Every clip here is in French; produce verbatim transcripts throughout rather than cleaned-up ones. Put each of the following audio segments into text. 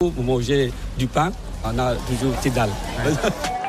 Pour manger du pain, on a toujours Tidal. Ouais.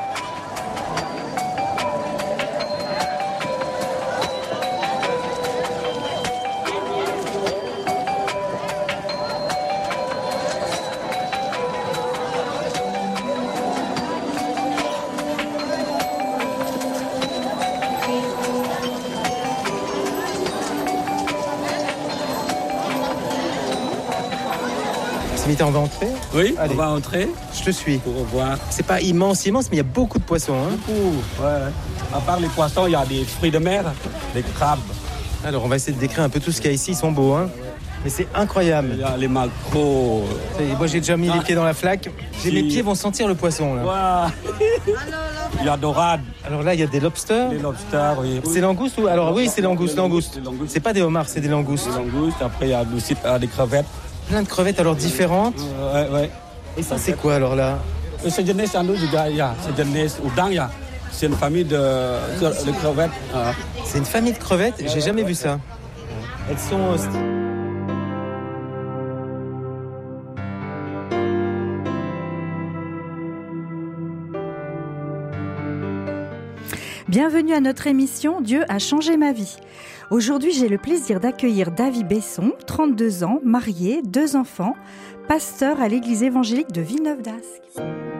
On va entrer ? Oui, allez. On va entrer. Je te suis. Pour voir. C'est pas immense, immense, mais il y a beaucoup de poissons. Hein. Beaucoup, ouais. À part les poissons, il y a des fruits de mer, des crabes. Alors, on va essayer de décrire un peu tout ce qu'il y a ici. Ils sont beaux, hein. Mais c'est incroyable. Il y a les maquereaux. Moi, j'ai déjà mis ah. les pieds dans la flaque. J'ai, mes pieds vont sentir le poisson, là. Wow. Il y a dorade. Alors là, il y a des lobsters. Des lobsters, oui. C'est langoustes ou... Alors oui, c'est langoustes, langoustes. langoustes. C'est pas des homards, c'est des langoustes. Des langoustes. Après, il y a aussi des crevettes. Plein de crevettes alors différentes. Ouais, ouais. Et ça, c'est quoi alors là ? C'est jenis anu juga ya, c'est jenis udang ya. C'est une famille de, de crevettes. C'est une famille de crevettes. J'ai jamais vu ça. Elles sont. Bienvenue à notre émission « Dieu a changé ma vie ». Aujourd'hui, j'ai le plaisir d'accueillir David Besson, trente-deux ans, marié, deux enfants, pasteur à l'église évangélique de Villeneuve-d'Ascq.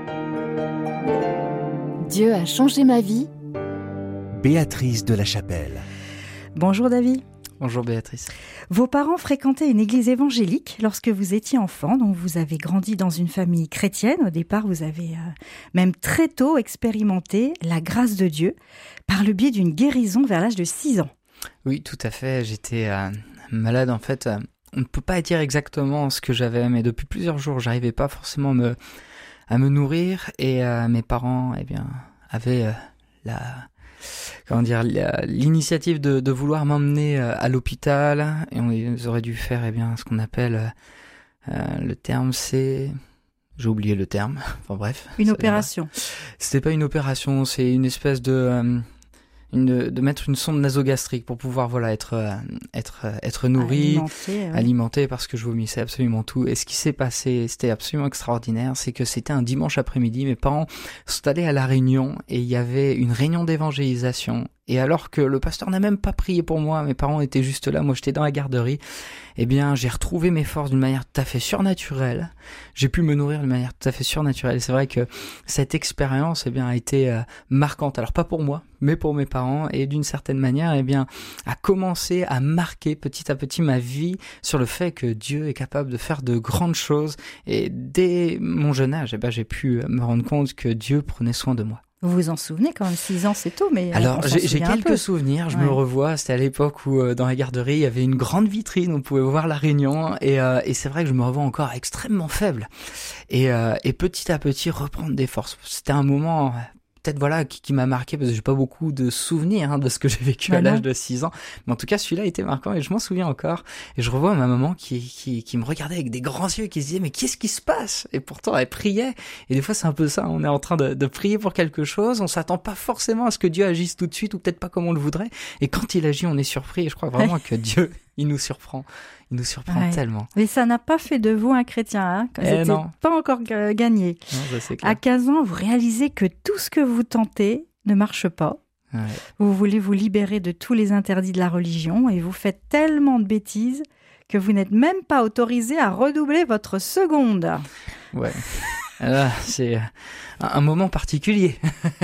Dieu a changé ma vie. Béatrice de la Chapelle. Bonjour David. Bonjour Béatrice. Vos parents fréquentaient une église évangélique lorsque vous étiez enfant, donc vous avez grandi dans une famille chrétienne. Au départ, vous avez euh, même très tôt expérimenté la grâce de Dieu par le biais d'une guérison vers l'âge de six ans. Oui, tout à fait. J'étais euh, malade en fait. Euh, on ne peut pas dire exactement ce que j'avais, mais depuis plusieurs jours, j'arrivais pas forcément à me, à me nourrir et euh, mes parents, eh bien, avaient euh, la... comment dire, l'initiative de, de vouloir m'emmener à l'hôpital et on ils auraient dû faire eh bien ce qu'on appelle euh, le terme c'est j'ai oublié le terme enfin bref une opération. C'était pas une opération, c'est une espèce de euh, une, de mettre une sonde nasogastrique pour pouvoir voilà être euh, être être nourri, alimenté, ouais. alimenté parce que je vomissais absolument tout. Et ce qui s'est passé, c'était absolument extraordinaire, c'est que c'était un dimanche après-midi, mes parents sont allés à la Réunion et il y avait une réunion d'évangélisation. Et alors que le pasteur n'a même pas prié pour moi, mes parents étaient juste là, moi j'étais dans la garderie, eh bien j'ai retrouvé mes forces d'une manière tout à fait surnaturelle. J'ai pu me nourrir d'une manière tout à fait surnaturelle. Et c'est vrai que cette expérience eh bien, a été euh, marquante. Alors pas pour moi, mais pour mes parents. Et d'une certaine manière, eh bien, a commencé à marquer petit à petit ma vie sur le fait que Dieu est capable de faire de grandes choses. Et dès mon jeune âge, eh bien, j'ai pu me rendre compte que Dieu prenait soin de moi. Vous vous en souvenez quand même, six ans c'est tôt, mais alors on j'ai, j'ai quelques peu. souvenirs, je ouais. me revois, c'était à l'époque où euh, dans la garderie il y avait une grande vitrine, on pouvait voir la Réunion et, euh, et c'est vrai que je me revois encore extrêmement faible et, euh, et petit à petit reprendre des forces. C'était un moment peut-être voilà qui, qui m'a marqué parce que j'ai pas beaucoup de souvenirs hein, de ce que j'ai vécu bah à l'âge non. de six ans, mais en tout cas celui-là était marquant et je m'en souviens encore et je revois ma maman qui, qui, qui me regardait avec des grands yeux et qui se disait mais qu'est-ce qui se passe, et pourtant elle priait. Et des fois c'est un peu ça, on est en train de, de prier pour quelque chose, on s'attend pas forcément à ce que Dieu agisse tout de suite ou peut-être pas comme on le voudrait, et quand il agit on est surpris et je crois vraiment que Dieu il nous surprend. Il nous surprend ouais. tellement. Mais ça n'a pas fait de vous un chrétien, hein, vous n'êtes pas encore gagné. Non, ça, c'est clair. À quinze ans, vous réalisez que tout ce que vous tentez ne marche pas. Ouais. Vous voulez vous libérer de tous les interdits de la religion et vous faites tellement de bêtises que vous n'êtes même pas autorisé à redoubler votre seconde. Ouais. Là, c'est un moment particulier.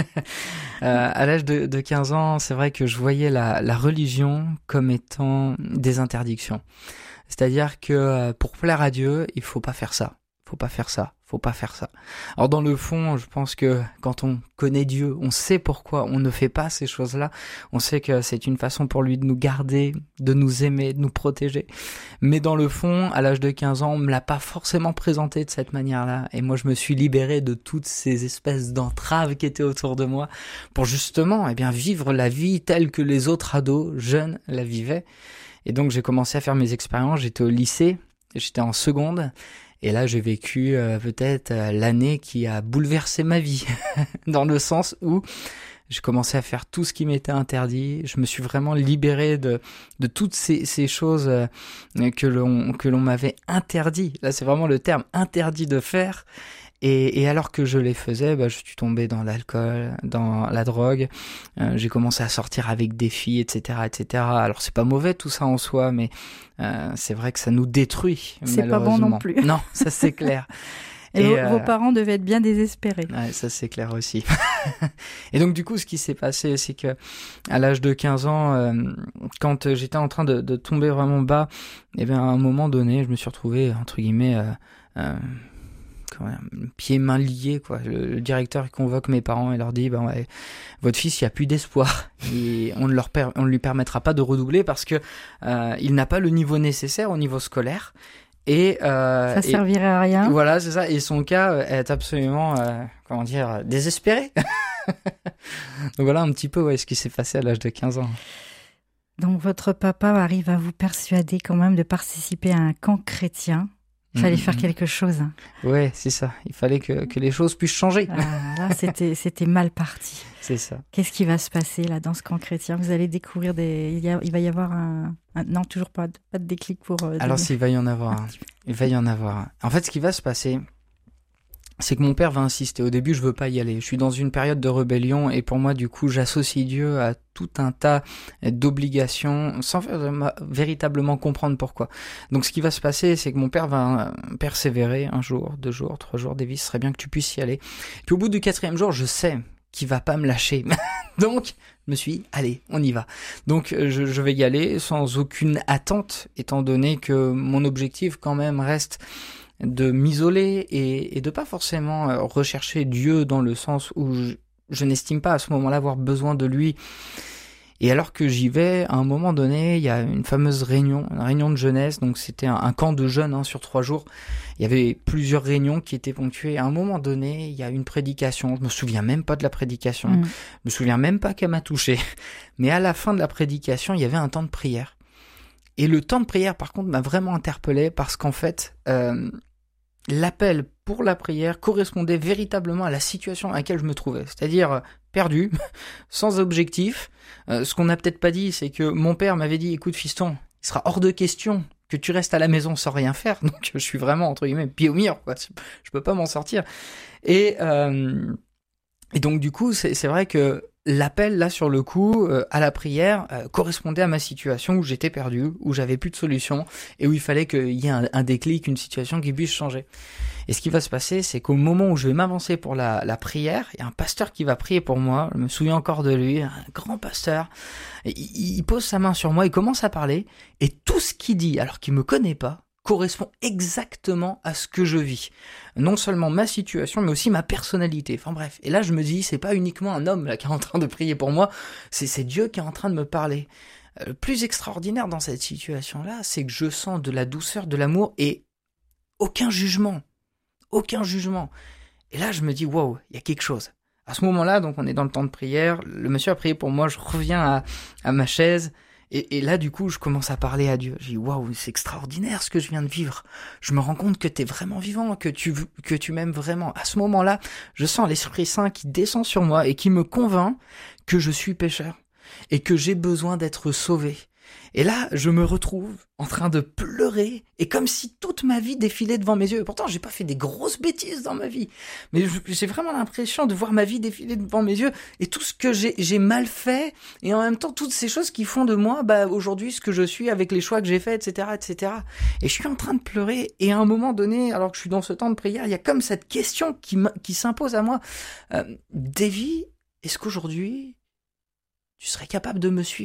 euh, à l'âge de, de quinze ans, c'est vrai que je voyais la, la religion comme étant des interdictions. C'est-à-dire que pour plaire à Dieu, il faut pas faire ça. Faut pas faire ça. Faut pas faire ça. Alors dans le fond, je pense que quand on connaît Dieu, on sait pourquoi on ne fait pas ces choses-là. On sait que c'est une façon pour lui de nous garder, de nous aimer, de nous protéger. Mais dans le fond, à l'âge de quinze ans, on me l'a pas forcément présenté de cette manière-là. Et moi, je me suis libéré de toutes ces espèces d'entraves qui étaient autour de moi pour justement, eh bien, vivre la vie telle que les autres ados jeunes la vivaient. Et donc, j'ai commencé à faire mes expériences. J'étais au lycée, j'étais en seconde. Et là, j'ai vécu euh, peut-être euh, l'année qui a bouleversé ma vie, dans le sens où J'ai commencé à faire tout ce qui m'était interdit. Je me suis vraiment libéré de de toutes ces ces choses euh, que l'on que l'on m'avait interdit. Là, c'est vraiment le terme interdit de faire. Et, et alors que je les faisais, bah, je suis tombé dans l'alcool, dans la drogue. Euh, j'ai commencé à sortir avec des filles, et cetera, et cetera. Alors c'est pas mauvais tout ça en soi, mais euh, c'est vrai que ça nous détruit. C'est pas bon non plus. Non, ça c'est clair. Et, et vos, euh... vos parents devaient être bien désespérés. Ouais, ça c'est clair aussi. Et donc du coup, ce qui s'est passé, c'est que à l'âge de quinze ans, euh, quand j'étais en train de, de tomber vraiment bas, et bien à un moment donné, je me suis retrouvé entre guillemets. Euh, euh, pieds mains liés quoi. Le, le directeur convoque mes parents et leur dit ben ouais, votre fils il y a plus d'espoir et on ne leur per- on ne lui permettra pas de redoubler parce que euh, il n'a pas le niveau nécessaire au niveau scolaire et euh, ça servirait à rien. Voilà, c'est ça, et son cas euh, est absolument euh, comment dire désespéré. Donc voilà un petit peu ouais ce qui s'est passé à l'âge de quinze ans. Donc votre papa arrive à vous persuader quand même de participer à un camp chrétien. Il fallait mmh. faire quelque chose. Ouais, c'est ça. Il fallait que, que les choses puissent changer. Ah, là, c'était, c'était mal parti. C'est ça. Qu'est-ce qui va se passer là dans ce camp chrétien ? Vous allez découvrir des... Il, y a... il va y avoir un... un... Non, toujours pas de, pas de déclic pour... Euh, Alors, des... s'il va y en avoir un. Il va y en avoir un. En fait, ce qui va se passer, c'est que mon père va insister. Au début, je veux pas y aller. Je suis dans une période de rébellion et pour moi, du coup, j'associe Dieu à tout un tas d'obligations sans véritablement comprendre pourquoi. Donc, ce qui va se passer, c'est que mon père va persévérer un jour, deux jours, trois jours. Davy, ce serait bien que tu puisses y aller. Puis au bout du quatrième jour, je sais qu'il va pas me lâcher. Donc, je me suis dit, allez, on y va. Donc, je, je vais y aller sans aucune attente, étant donné que mon objectif, quand même, reste de m'isoler et, et de pas forcément rechercher Dieu dans le sens où je, je n'estime pas à ce moment-là avoir besoin de lui. Et alors que j'y vais, à un moment donné, il y a une fameuse réunion, une réunion de jeunesse, donc c'était un, un camp de jeunes hein, sur trois jours. Il y avait plusieurs réunions qui étaient ponctuées. À un moment donné, il y a une prédication. Je me souviens même pas de la prédication. Mmh. Je me souviens même pas qu'elle m'a touché. Mais à la fin de la prédication, il y avait un temps de prière. Et le temps de prière, par contre, m'a vraiment interpellé parce qu'en fait, euh, l'appel pour la prière correspondait véritablement à la situation à laquelle je me trouvais, c'est-à-dire euh, perdu, sans objectif. Euh, ce qu'on n'a peut-être pas dit, c'est que mon père m'avait dit « Écoute fiston, il sera hors de question que tu restes à la maison sans rien faire. » Donc je suis vraiment, entre guillemets, pied au mur, quoi. Je peux pas m'en sortir. Et, euh, et donc du coup, c'est, c'est vrai que l'appel, là, sur le coup, euh, à la prière, euh, correspondait à ma situation où j'étais perdu, où j'avais plus de solution, et où il fallait qu'il y ait un, un déclic, une situation qui puisse changer. Et ce qui va se passer, c'est qu'au moment où je vais m'avancer pour la, la prière, il y a un pasteur qui va prier pour moi, je me souviens encore de lui, un grand pasteur, il, il pose sa main sur moi, il commence à parler, et tout ce qu'il dit, alors qu'il me connaît pas, correspond exactement à ce que je vis. Non seulement ma situation, mais aussi ma personnalité. Enfin bref. Et là, je me dis, c'est pas uniquement un homme là qui est en train de prier pour moi, c'est, c'est Dieu qui est en train de me parler. Euh, le plus extraordinaire dans cette situation-là, c'est que je sens de la douceur, de l'amour et aucun jugement. Aucun jugement. Et là, je me dis, waouh, il y a quelque chose. À ce moment-là, donc on est dans le temps de prière, le monsieur a prié pour moi, je reviens à, à ma chaise, Et, et là, du coup, je commence à parler à Dieu. Je dis, waouh, c'est extraordinaire ce que je viens de vivre. Je me rends compte que t'es vraiment vivant, que tu, que tu m'aimes vraiment. À ce moment-là, je sens l'Esprit Saint qui descend sur moi et qui me convainc que je suis pécheur et que j'ai besoin d'être sauvé. Et là, je me retrouve en train de pleurer et comme si toute ma vie défilait devant mes yeux. Et pourtant, j'ai pas fait des grosses bêtises dans ma vie. Mais j'ai vraiment l'impression de voir ma vie défiler devant mes yeux et tout ce que j'ai, j'ai mal fait et en même temps, toutes ces choses qui font de moi, bah, aujourd'hui, ce que je suis avec les choix que j'ai faits, et cetera, et cetera. Et je suis en train de pleurer et à un moment donné, alors que je suis dans ce temps de prière, il y a comme cette question qui, qui s'impose à moi. Euh, Davy, est-ce qu'aujourd'hui, tu serais capable de me suivre ?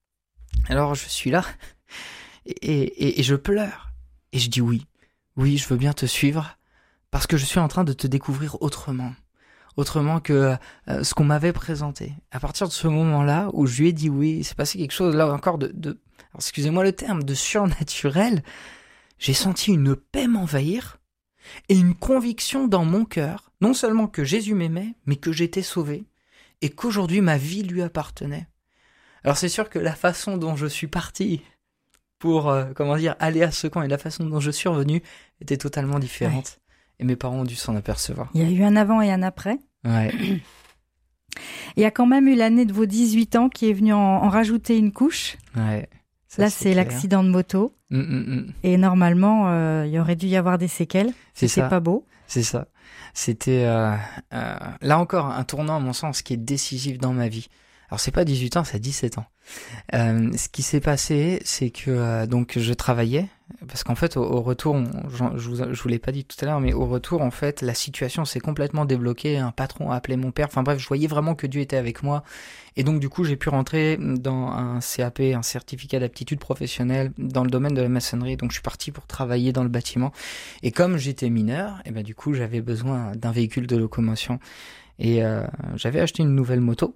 Alors je suis là et, et, et je pleure et je dis oui, oui je veux bien te suivre parce que je suis en train de te découvrir autrement, autrement que euh, ce qu'on m'avait présenté. À partir de ce moment-là où je lui ai dit oui, il s'est passé quelque chose là encore de, de alors, excusez-moi le terme, de surnaturel. J'ai senti une paix m'envahir et une conviction dans mon cœur, non seulement que Jésus m'aimait, mais que j'étais sauvé et qu'aujourd'hui ma vie lui appartenait. Alors c'est sûr que la façon dont je suis parti pour, euh, comment dire, aller à ce camp et la façon dont je suis revenu était totalement différente. Ouais. Et mes parents ont dû s'en apercevoir. Il y a eu un avant et un après. Ouais. Il y a quand même eu l'année de vos dix-huit ans qui est venue en, en rajouter une couche. Ouais. Ça, Là, c'est, c'est clair. l'accident de moto. Mm, mm, mm. Et normalement, euh, il y aurait dû y avoir des séquelles. C'est C'est ça. pas beau. C'est ça. C'était, euh, euh, là encore, un tournant, à mon sens, qui est décisif dans ma vie. Alors, c'est pas dix-huit ans, c'est dix-sept ans. Euh, ce qui s'est passé, c'est que euh, donc je travaillais, parce qu'en fait, au, au retour, on, je, je, vous, je vous l'ai pas dit tout à l'heure, mais au retour, en fait, la situation s'est complètement débloquée. Un patron a appelé mon père. Enfin bref, je voyais vraiment que Dieu était avec moi. Et donc, du coup, j'ai pu rentrer dans un C A P, un certificat d'aptitude professionnelle, dans le domaine de la maçonnerie. Donc, je suis parti pour travailler dans le bâtiment. Et comme j'étais mineur, et ben du coup, j'avais besoin d'un véhicule de locomotion. Et euh, j'avais acheté une nouvelle moto.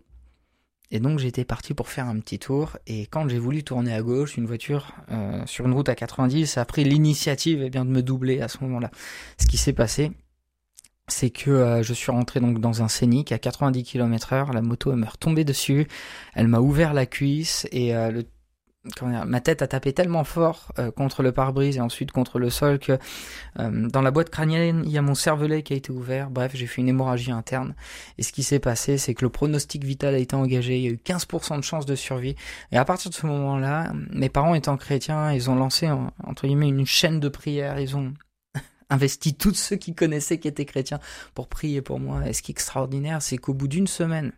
Et donc j'étais parti pour faire un petit tour, et quand j'ai voulu tourner à gauche, une voiture euh, sur une route à quatre-vingt-dix a pris l'initiative eh bien, de me doubler à ce moment-là. Ce qui s'est passé, c'est que euh, je suis rentré donc dans un scénic à quatre-vingt-dix kilomètres heure, la moto elle m'est retombée dessus, elle m'a ouvert la cuisse, et euh, le Comment dire, ma tête a tapé tellement fort euh, contre le pare-brise et ensuite contre le sol que euh, dans la boîte crânienne, il y a mon cervelet qui a été ouvert. Bref, j'ai fait une hémorragie interne. Et ce qui s'est passé, c'est que le pronostic vital a été engagé. Il y a eu quinze pour cent de chances de survie. Et à partir de ce moment-là, mes parents étant chrétiens, ils ont lancé, entre guillemets, une chaîne de prière. Ils ont investi tous ceux qui connaissaient qui étaient chrétiens pour prier pour moi. Et ce qui est extraordinaire, c'est qu'au bout d'une semaine,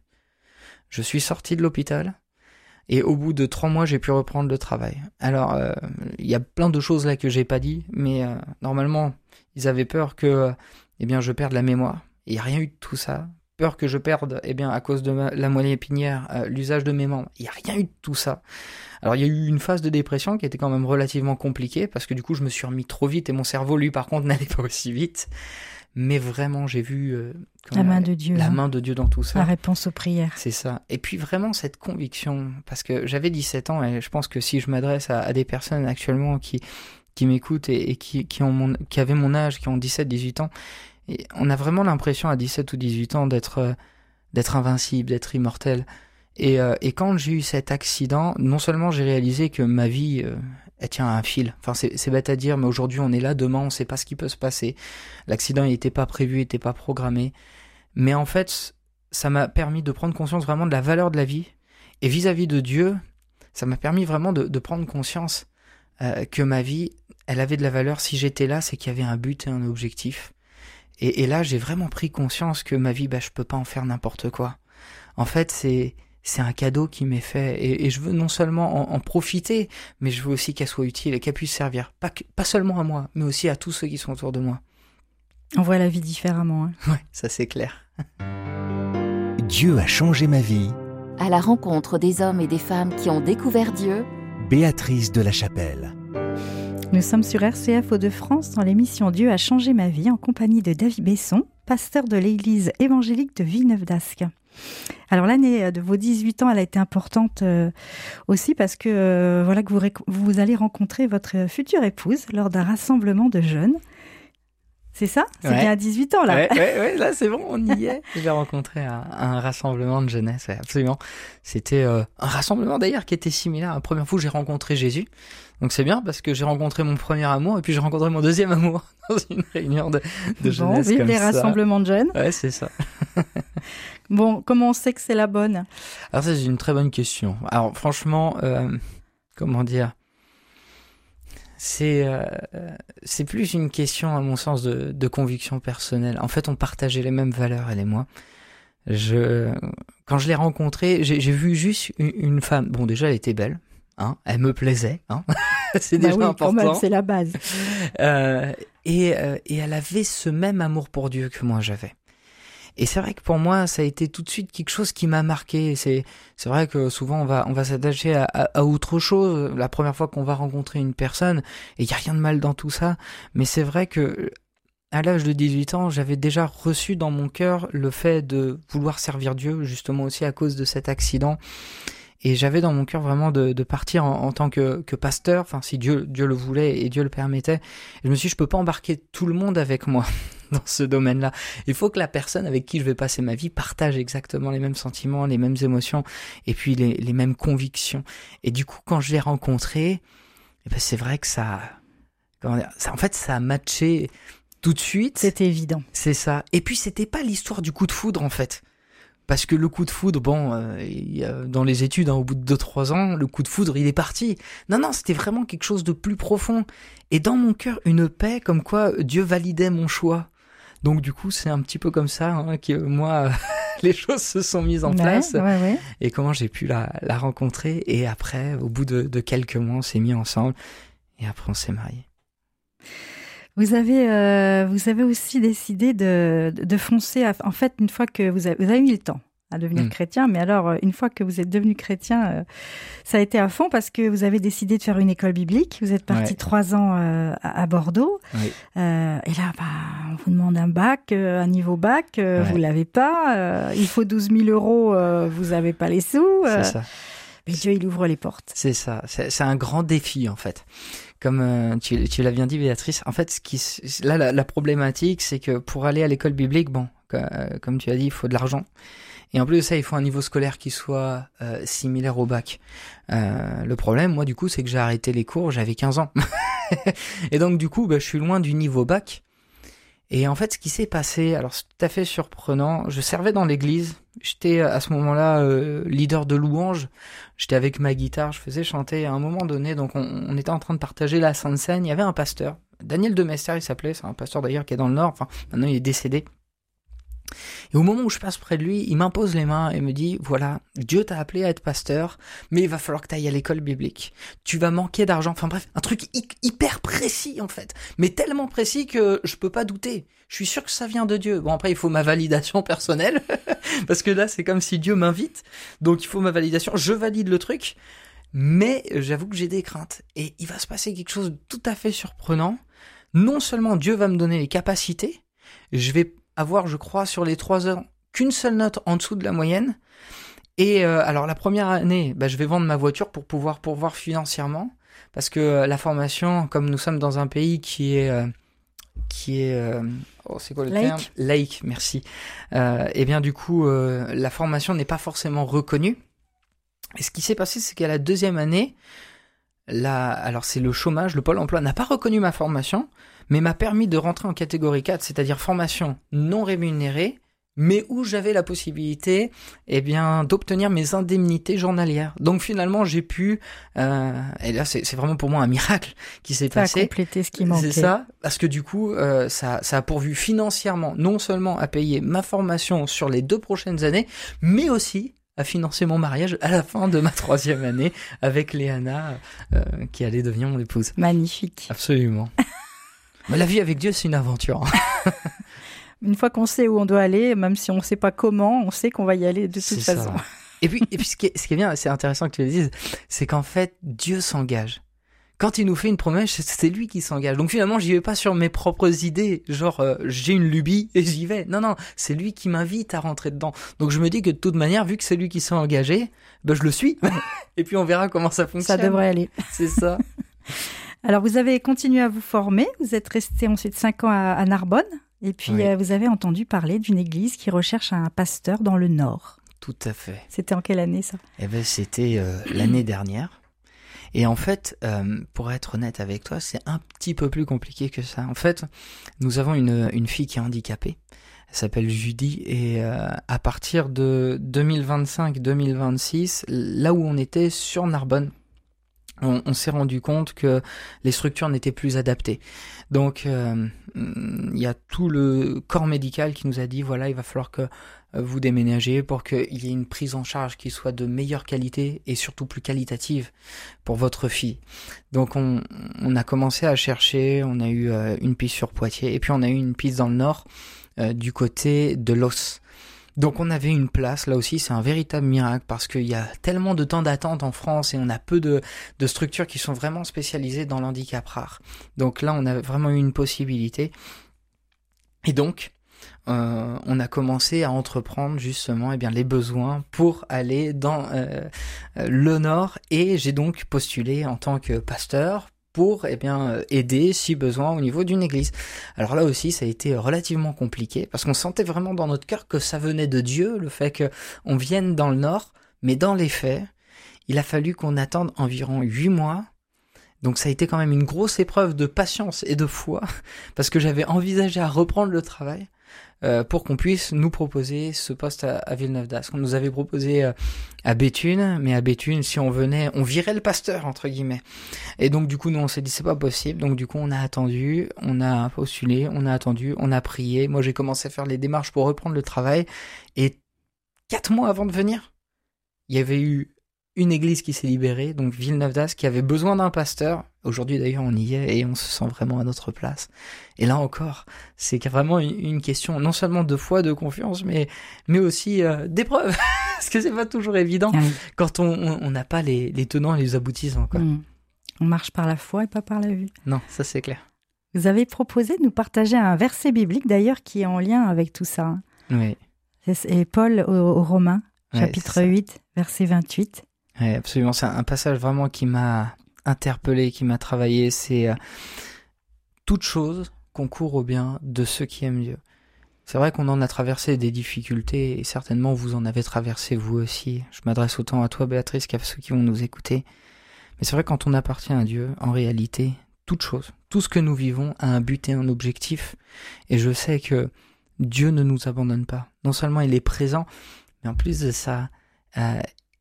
je suis sorti de l'hôpital. Et au bout de trois mois, j'ai pu reprendre le travail. Alors, euh, il y a plein de choses là que j'ai pas dit, mais euh, normalement, ils avaient peur que, euh, eh bien, je perde la mémoire. Il n'y a rien eu de tout ça. Peur que je perde, eh bien, à cause de ma, la moelle épinière, euh, l'usage de mes membres. Il n'y a rien eu de tout ça. Alors, il y a eu une phase de dépression qui était quand même relativement compliquée, parce que du coup, je me suis remis trop vite, et mon cerveau, lui, par contre, n'allait pas aussi vite. Mais vraiment, j'ai vu euh, la main de Dieu, la hein. main de Dieu dans tout ça. La réponse aux prières. C'est ça. Et puis vraiment cette conviction, parce que j'avais dix-sept ans, et je pense que si je m'adresse à, à des personnes actuellement qui qui m'écoutent et, et qui qui ont mon qui avaient mon âge, qui ont dix-sept, dix-huit ans, et on a vraiment l'impression à dix-sept ou dix-huit ans d'être euh, d'être invincible, d'être immortel. Et euh, et quand j'ai eu cet accident, non seulement j'ai réalisé que ma vie euh, elle tient à un fil. Enfin, c'est, c'est bête à dire, mais aujourd'hui, on est là, demain, on sait pas ce qui peut se passer. L'accident, il était pas prévu, il était pas programmé. Mais en fait, ça m'a permis de prendre conscience vraiment de la valeur de la vie. Et vis-à-vis de Dieu, ça m'a permis vraiment de, de prendre conscience euh, que ma vie, elle avait de la valeur. Si j'étais là, c'est qu'il y avait un but et un objectif. Et, et là, j'ai vraiment pris conscience que ma vie, bah, je peux pas en faire n'importe quoi. En fait, c'est... c'est un cadeau qui m'est fait, et, et je veux non seulement en, en profiter, mais je veux aussi qu'elle soit utile et qu'elle puisse servir, pas, que, pas seulement à moi, mais aussi à tous ceux qui sont autour de moi. On voit la vie différemment. Hein. Ouais, ça c'est clair. Dieu a changé ma vie. À la rencontre des hommes et des femmes qui ont découvert Dieu, Béatrice de la Chapelle. Nous sommes sur R C F Hauts-de-France dans l'émission Dieu a changé ma vie en compagnie de David Besson, pasteur de l'église évangélique de Villeneuve-d'Ascq. Alors l'année de vos dix-huit ans, elle a été importante euh, aussi parce que euh, voilà que vous, ré- vous allez rencontrer votre future épouse lors d'un rassemblement de jeunes. C'est ça ? C'est ouais. bien à dix-huit ans là. Ouais, ouais, ouais, là c'est bon, on y est. Je l'ai rencontré à, à un rassemblement de jeunesse, ouais, absolument. C'était euh, un rassemblement d'ailleurs qui était similaire. La première fois où j'ai rencontré Jésus. Donc c'est bien parce que j'ai rencontré mon premier amour et puis j'ai rencontré mon deuxième amour dans une réunion de, de bon, jeunesse vive comme les ça. rassemblements de jeunes. Ouais, c'est ça. Bon, comment on sait que c'est la bonne ? Alors ça c'est une très bonne question. Alors franchement, euh, comment dire ? C'est euh, c'est plus une question à mon sens de, de conviction personnelle. En fait, on partageait les mêmes valeurs, elle et moi. Je quand je l'ai rencontrée, j'ai, j'ai vu juste une, une femme. Bon, déjà, elle était belle, hein. Elle me plaisait, hein. C'est bah déjà oui, important. Quand même, c'est la base. Euh, et euh, et elle avait ce même amour pour Dieu que moi j'avais. Et c'est vrai que pour moi, ça a été tout de suite quelque chose qui m'a marqué. C'est, c'est vrai que souvent, on va, on va s'attacher à, à, à autre chose. La première fois qu'on va rencontrer une personne, et il y a rien de mal dans tout ça. Mais c'est vrai que, à l'âge de dix-huit ans, j'avais déjà reçu dans mon cœur le fait de vouloir servir Dieu, justement aussi à cause de cet accident. Et j'avais dans mon cœur vraiment de, de partir en, en tant que, que pasteur, enfin si Dieu, Dieu le voulait et Dieu le permettait. Et je me suis dit, je peux pas embarquer tout le monde avec moi dans ce domaine-là. Il faut que la personne avec qui je vais passer ma vie partage exactement les mêmes sentiments, les mêmes émotions et puis les, les mêmes convictions. Et du coup, quand je l'ai rencontré, eh ben c'est vrai que ça, comment dire, ça, en fait, ça a matché tout de suite. C'était évident. C'est ça. Et puis, c'était pas l'histoire du coup de foudre, en fait. Parce que le coup de foudre, bon, euh, il y a, dans les études, hein, au bout de deux trois ans, le coup de foudre, il est parti. Non, non, c'était vraiment quelque chose de plus profond. Et dans mon cœur, une paix comme quoi Dieu validait mon choix. Donc du coup, c'est un petit peu comme ça hein, que moi, les choses se sont mises en ouais, place. Ouais, ouais. Et comment j'ai pu la, la rencontrer. Et après, au bout de, de quelques mois, on s'est mis ensemble. Et après, on s'est mariés. Vous avez, euh, vous avez aussi décidé de, de foncer. À, en fait, une fois que vous avez, vous avez mis le temps à devenir mmh. chrétien, mais alors, une fois que vous êtes devenu chrétien, euh, ça a été à fond parce que vous avez décidé de faire une école biblique. Vous êtes parti ouais. trois ans euh, à, à Bordeaux. Oui. Euh, et là, bah, on vous demande un bac, euh, un niveau bac, euh, ouais. vous l'avez pas. Euh, il faut douze mille euros, euh, vous avez pas les sous. Euh, C'est ça. Mais Dieu, il ouvre les portes. C'est ça. C'est, c'est un grand défi, en fait. Comme euh, tu, tu l'as bien dit, Béatrice, en fait, ce qui, là, la, la problématique, c'est que pour aller à l'école biblique, bon, euh, comme tu as dit, il faut de l'argent. Et en plus de ça, il faut un niveau scolaire qui soit euh, similaire au bac. Euh, le problème, moi, du coup, c'est que j'ai arrêté les cours, j'avais quinze ans. Et donc, du coup, bah, je suis loin du niveau bac. Et en fait, ce qui s'est passé, alors c'est tout à fait surprenant, je servais dans l'église, j'étais à ce moment-là euh, leader de louange, j'étais avec ma guitare, je faisais chanter à un moment donné, donc on, on était en train de partager la Sainte Seine, il y avait un pasteur, Daniel Demester il s'appelait, c'est un pasteur d'ailleurs qui est dans le Nord, enfin maintenant il est décédé. Et au moment où je passe près de lui, il m'impose les mains et me dit, voilà, Dieu t'a appelé à être pasteur, mais il va falloir que tu ailles à l'école biblique. Tu vas manquer d'argent. Enfin bref, un truc hi- hyper précis en fait. Mais tellement précis que je peux pas douter. Je suis sûr que ça vient de Dieu. Bon après, il faut ma validation personnelle. Parce que là, c'est comme si Dieu m'invite. Donc il faut ma validation. Je valide le truc. Mais j'avoue que j'ai des craintes. Et il va se passer quelque chose de tout à fait surprenant. Non seulement Dieu va me donner les capacités, je vais avoir, je crois, sur les trois heures, qu'une seule note en dessous de la moyenne. Et euh, alors, la première année, bah, je vais vendre ma voiture pour pouvoir pourvoir financièrement. Parce que euh, la formation, comme nous sommes dans un pays qui est... Euh, qui est... Euh, oh, c'est quoi le laïque. terme ? Laïque, merci. Euh, et bien, du coup, euh, la formation n'est pas forcément reconnue. Et ce qui s'est passé, c'est qu'à la deuxième année, la, alors c'est le chômage, le Pôle emploi n'a pas reconnu ma formation, mais m'a permis de rentrer en catégorie quatre, c'est-à-dire formation non rémunérée, mais où j'avais la possibilité eh bien, d'obtenir mes indemnités journalières. Donc finalement, j'ai pu, euh, et là c'est, c'est vraiment pour moi un miracle qui s'est ça passé. Ça a complété ce qui manquait. C'est ça, parce que du coup, euh, ça, ça a pourvu financièrement, non seulement à payer ma formation sur les deux prochaines années, mais aussi à financer mon mariage à la fin de ma troisième année avec Léana, euh, qui allait devenir mon épouse. Magnifique. Absolument. Mais la vie avec Dieu, c'est une aventure. Une fois qu'on sait où on doit aller, même si on ne sait pas comment, on sait qu'on va y aller de toute c'est façon. Ça. Et puis, et puis ce, qui est, ce qui est bien, c'est intéressant que tu le dises, c'est qu'en fait, Dieu s'engage. Quand il nous fait une promesse, c'est lui qui s'engage. Donc finalement, j'y vais pas sur mes propres idées, genre euh, j'ai une lubie et j'y vais. Non, non, c'est lui qui m'invite à rentrer dedans. Donc je me dis que de toute manière, vu que c'est lui qui s'est engagé, ben je le suis. Et puis on verra comment ça fonctionne. Ça devrait aller. C'est ça. Alors vous avez continué à vous former, vous êtes resté ensuite cinq ans à, à Narbonne, et puis oui. euh, vous avez entendu parler d'une église qui recherche un pasteur dans le Nord. Tout à fait. C'était en quelle année ça ? Eh ben c'était euh, l'année dernière. Et en fait, euh, pour être honnête avec toi, c'est un petit peu plus compliqué que ça. En fait, nous avons une, une fille qui est handicapée. Elle s'appelle Judy. Et euh, à partir de deux mille vingt-cinq deux mille vingt-six, là où on était sur Narbonne, on, on s'est rendu compte que les structures n'étaient plus adaptées. Donc, euh, il y a tout le corps médical qui nous a dit, voilà, il va falloir que vous déménagez pour qu'il y ait une prise en charge qui soit de meilleure qualité et surtout plus qualitative pour votre fille. Donc on, on a commencé à chercher, on a eu euh, une piste sur Poitiers et puis on a eu une piste dans le Nord euh, du côté de l'Os. Donc on avait une place, là aussi c'est un véritable miracle parce qu'il y a tellement de temps d'attente en France et on a peu de, de structures qui sont vraiment spécialisées dans l'handicap rare. Donc là on a vraiment eu une possibilité. Et donc Euh, on a commencé à entreprendre justement eh bien, les besoins pour aller dans euh, le Nord et j'ai donc postulé en tant que pasteur pour eh bien, aider si besoin au niveau d'une église. Alors là aussi ça a été relativement compliqué parce qu'on sentait vraiment dans notre cœur que ça venait de Dieu, le fait qu'on vienne dans le Nord, mais dans les faits, il a fallu qu'on attende environ huit mois. Donc ça a été quand même une grosse épreuve de patience et de foi parce que j'avais envisagé à reprendre le travail. euh, pour qu'on puisse nous proposer ce poste à, à Villeneuve-d'Ascq. On nous avait proposé euh, à Béthune, mais à Béthune, si on venait, on virait le pasteur, entre guillemets. Et donc, du coup, nous, on s'est dit, c'est pas possible. Donc, du coup, on a attendu, on a postulé, on a attendu, on a prié. Moi, j'ai commencé à faire les démarches pour reprendre le travail. Et quatre mois avant de venir, il y avait eu une église qui s'est libérée, donc Villeneuve-d'Ascq, qui avait besoin d'un pasteur. Aujourd'hui, d'ailleurs, on y est et on se sent vraiment à notre place. Et là encore, c'est vraiment une question non seulement de foi, de confiance, mais, mais aussi euh, d'épreuve. Parce que c'est pas toujours évident Ah oui. quand on n'a pas les, les tenants et les aboutissants, quoi. Mmh. On marche par la foi et pas par la vue. Non, ça c'est clair. Vous avez proposé de nous partager un verset biblique, d'ailleurs, qui est en lien avec tout ça. Hein. Oui. C'est et Paul aux, aux Romains, Ouais, chapitre c'est ça. huit, verset vingt-huit. Oui, absolument. C'est un passage vraiment qui m'a interpellé, qui m'a travaillé. C'est euh, toute chose concourt au bien de ceux qui aiment Dieu. C'est vrai qu'on en a traversé des difficultés et certainement vous en avez traversé vous aussi. Je m'adresse autant à toi, Béatrice, qu'à ceux qui vont nous écouter. Mais c'est vrai, quand on appartient à Dieu, en réalité, toute chose, tout ce que nous vivons a un but et un objectif. Et je sais que Dieu ne nous abandonne pas. Non seulement il est présent, mais en plus de ça, euh,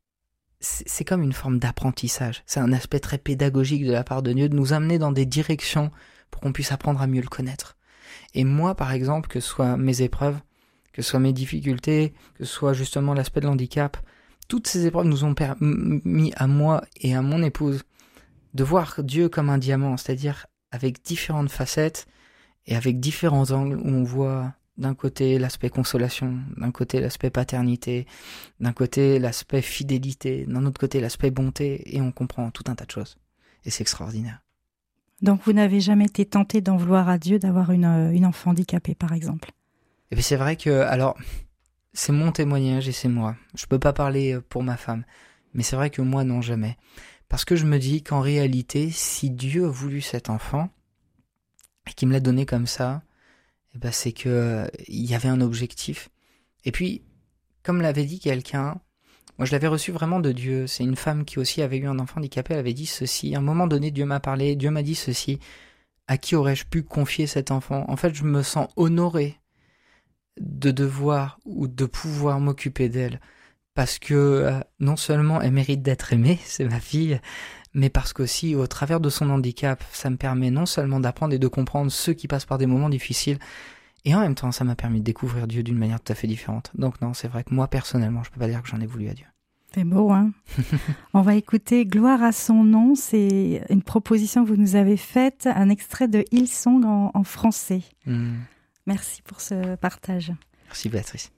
c'est, c'est comme une forme d'apprentissage. C'est un aspect très pédagogique de la part de Dieu, de nous amener dans des directions pour qu'on puisse apprendre à mieux le connaître. Et moi, par exemple, que ce soit mes épreuves, que ce soit mes difficultés, que ce soit justement l'aspect de l'handicap, toutes ces épreuves nous ont permis à moi et à mon épouse de voir Dieu comme un diamant, c'est-à-dire avec différentes facettes et avec différents angles où on voit d'un côté l'aspect consolation, d'un côté l'aspect paternité, d'un côté l'aspect fidélité, d'un autre côté l'aspect bonté, et on comprend tout un tas de choses. Et c'est extraordinaire. Donc vous n'avez jamais été tenté d'en vouloir à Dieu d'avoir une, une enfant handicapée, par exemple? Et puis c'est vrai que, alors, c'est mon témoignage et c'est moi. Je peux pas parler pour ma femme, mais c'est vrai que moi, non, jamais. Parce que je me dis qu'en réalité, si Dieu a voulu cet enfant, et qu'il me l'a donné comme ça, eh ben c'est que euh, il y avait un objectif. Et puis, comme l'avait dit quelqu'un, moi je l'avais reçu vraiment de Dieu. C'est une femme qui aussi avait eu un enfant handicapé, elle avait dit ceci. À un moment donné, Dieu m'a parlé, Dieu m'a dit ceci. À qui aurais-je pu confier cet enfant? En fait, je me sens honoré de devoir ou de pouvoir m'occuper d'elle. Parce que euh, non seulement elle mérite d'être aimée, c'est ma fille, mais parce qu'aussi, au travers de son handicap, ça me permet non seulement d'apprendre et de comprendre ceux qui passent par des moments difficiles, et en même temps, ça m'a permis de découvrir Dieu d'une manière tout à fait différente. Donc non, c'est vrai que moi, personnellement, je peux pas dire que j'en ai voulu à Dieu. C'est beau, hein? On va écouter Gloire à son nom. C'est une proposition que vous nous avez faite, un extrait de Hillsong en, en français. Mmh. Merci pour ce partage. Merci Béatrice.